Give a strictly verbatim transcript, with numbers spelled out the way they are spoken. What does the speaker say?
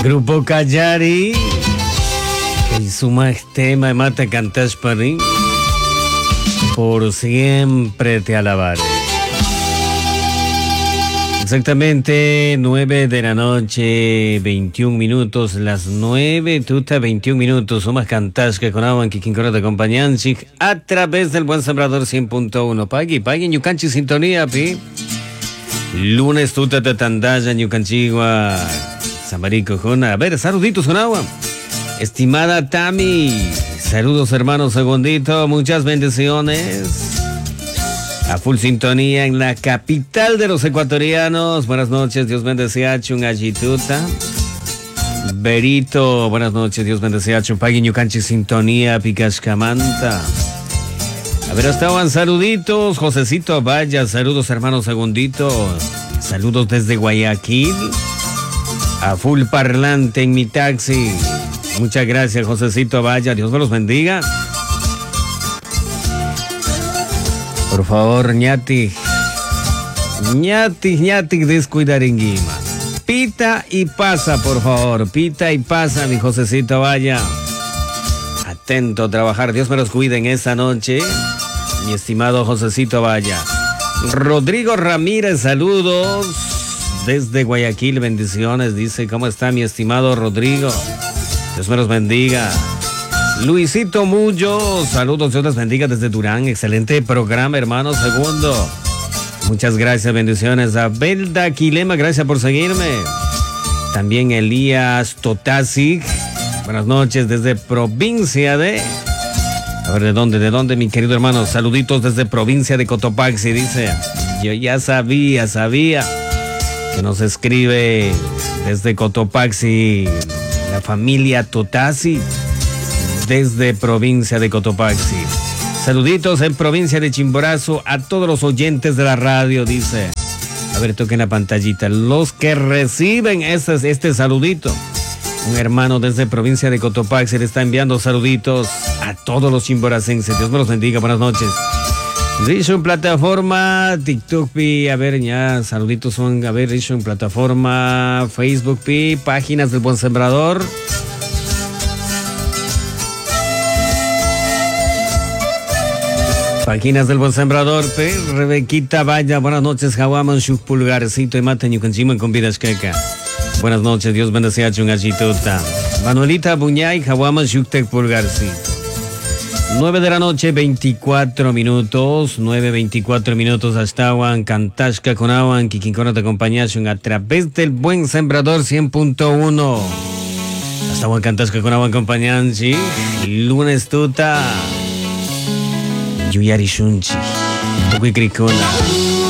Grupo Callari. Que suma tema y mata cantas para mí. Por siempre te alabaré. Exactamente nueve de la noche, veintiún minutos, las nueve, tuta veintiún minutos, sumas cantas que conaban que quien te acompañan a través del Buen Sembrador cien punto uno. Pagui, pagui, Ñucanchi sintonía, pi. Lunes tuta de tandaya, Ñucanchigua, Samarico, Jona. A ver, saluditos con agua. Estimada Tami, saludos hermanos segundito, muchas bendiciones. A full sintonía en la capital de los ecuatorianos. Buenas noches, Dios bendiga, Chungallituta. Berito, buenas noches, Dios bendiga, Chumpagui, Ñucanchi sintonía, Picascamanta. A ver, estaban saluditos, Josecito Vaya, saludos hermanos segundito. Saludos desde Guayaquil. A full parlante en mi taxi. Muchas gracias, Josecito Vaya, Dios me los bendiga. Por favor, ñati. Ñati, ñati, descuidar en Guima. Pita y pasa, por favor. Pita y pasa, mi Josecito Vaya. Atento a trabajar. Dios me los cuide en esta noche. Mi estimado Josecito Vaya. Rodrigo Ramírez, saludos. Desde Guayaquil, bendiciones. Dice, ¿cómo está mi estimado Rodrigo? Dios me los bendiga. Luisito Mullo, saludos, Dios les bendiga desde Durán, excelente programa, hermano segundo. Muchas gracias, bendiciones. A Belda Quilema, gracias por seguirme. También Elías Totasic, buenas noches desde provincia de... A ver, ¿de dónde? ¿De dónde, mi querido hermano? Saluditos desde provincia de Cotopaxi, dice. Yo ya sabía, sabía que nos escribe desde Cotopaxi la familia Totasic. Desde provincia de Cotopaxi. Saluditos en provincia de Chimborazo a todos los oyentes de la radio, dice. A ver, toquen la pantallita. Los que reciben este, este saludito. Un hermano desde provincia de Cotopaxi le está enviando saluditos a todos los chimboracenses. Dios me los bendiga, buenas noches. Richo en plataforma, TikTok, pi, a ver, ya, saluditos son, a ver, Richo en plataforma, Facebook, pi, páginas del Buen Sembrador. Páginas del Buen Sembrador, pe. Rebequita Vaya, buenas noches, Jawaman, Shuk Pulgarcito y Mata Ñucanchima con Vidas Queca. Buenas noches, Dios bendiga, Chungachituta. Manuelita Buñay, Jawaman, Shuk Tec Pulgarcito. nueve de la noche, veinticuatro minutos, nueve, veinticuatro minutos, hasta Juan, Cantashka con Awan, Kikinkona te acompañación a través del Buen Sembrador cien punto uno. Hasta Juan, Cantashka con Awan, acompañanchi. Lunes tuta. Yuyari Shunchi, Toki Krikona.